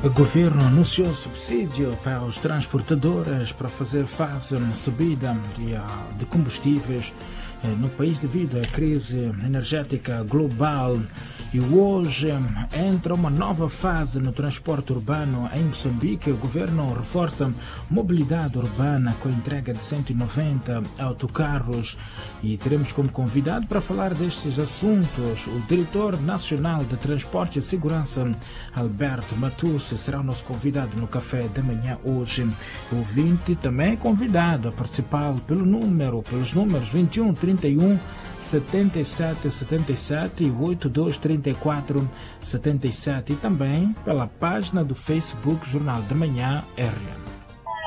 O governo anunciou subsídio para os transportadores para fazer face à subida de combustíveis no país devido à crise energética global. E hoje entra uma nova fase no transporte urbano em Moçambique. O governo reforça a mobilidade urbana com a entrega de 190 autocarros. E teremos como convidado para falar destes assuntos o diretor nacional de Transporte e Segurança, Alberto Matus, será o nosso convidado no café da manhã hoje. O ouvinte também é convidado a participar pelos números 21 31 77 77 e 82 34 77 e também pela página do Facebook Jornal da Manhã RN.